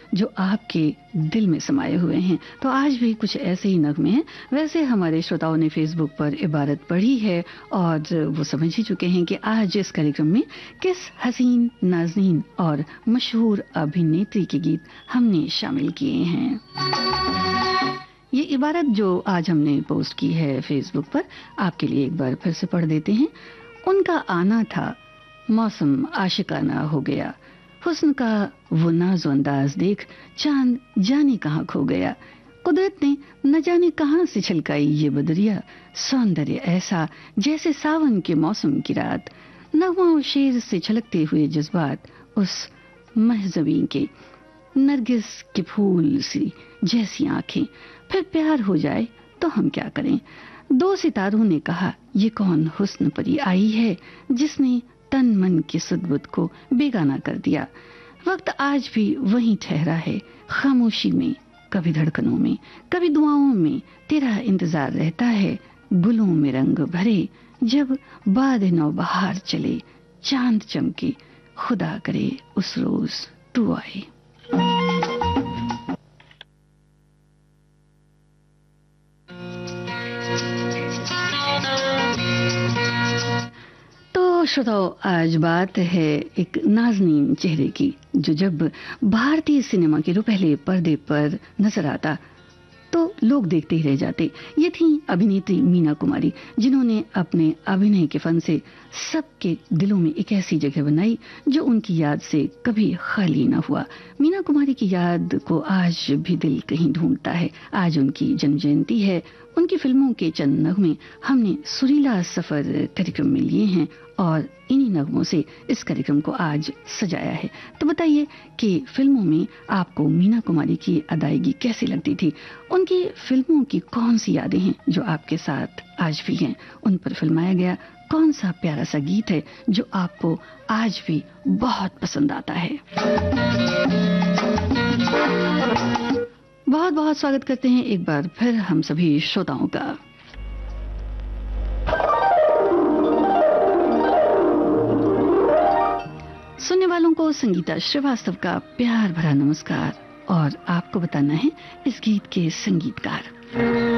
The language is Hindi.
जो आपके दिल में समाये हुए हैं। तो आज भी कुछ ऐसे ही नगमे हैं। वैसे हमारे श्रोताओं ने फेसबुक पर इबारत पढ़ी है और वो समझ ही चुके हैं कि आज इस कार्यक्रम में किस हसीन, नाज़नीन और मशहूर अभिनेत्री के गीत हमने शामिल किए हैं। ये इबारत जो आज हमने पोस्ट की है फेसबुक पर, आपके लिए एक बार फिर से पढ़ देते हैं। उनका आना था, मौसम आशिकाना हो गया, हुस्न का वो नाज़ो अंदाज देख चांद जाने कहाँ खो गया, कुदरत ने न जाने कहाँ से छलकाई ये बदरिया, सौंदर्य ऐसा जैसे सावन के मौसम की रात, नगमा और शेर से छलकते हुए जज्बात उस महज़बीन के, नरगिस के फूल सी जैसी आंखें, फिर प्यार हो जाए तो हम क्या करें। दो सितारों ने कहा, ये कौन हुस्न परी आई है जिसने तन मन की सुध-बुध को बेगाना कर दिया। वक्त आज भी वहीं ठहरा है, खामोशी में, कभी धड़कनों में, कभी दुआओं में तेरा इंतजार रहता है, गुलों में रंग भरे जब बाद नौबहार चले, चांद चमके खुदा करे उस रोज तू आए। श्रोताओ, आज बात है एक नाज़नीन चेहरे की, जो जब भारतीय सिनेमा के पहले पर्दे पर नजर आता तो लोग देखते ही रह जाते। ये थी अभिनेत्री मीना कुमारी, जिन्होंने अपने अभिनय के फन से सबके दिलों में एक ऐसी जगह बनाई जो उनकी याद से कभी खाली न हुआ। मीना कुमारी की याद को आज भी दिल कहीं ढूंढता है। आज उनकी जन्म जयंती है। उनकी फिल्मों के चंद नगमे हमने सुरीला सफर कार्यक्रम में लिए हैं और इन्हीं नगमों से इस कार्यक्रम को आज सजाया है। तो बताइए कि फिल्मों में आपको मीना कुमारी की अदायगी कैसी लगती थी? उनकी फिल्मों की कौन सी यादें हैं जो आपके साथ आज भी हैं? उन पर फिल्माया गया कौन सा प्यारा सा गीत है जो आपको आज भी बहुत पसंद आता है? बहुत बहुत स्वागत करते हैं एक बार फिर हम सभी श्रोताओं का। सुनने वालों को संगीता श्रीवास्तव का प्यार भरा नमस्कार और आपको बताना है इस गीत के संगीतकार।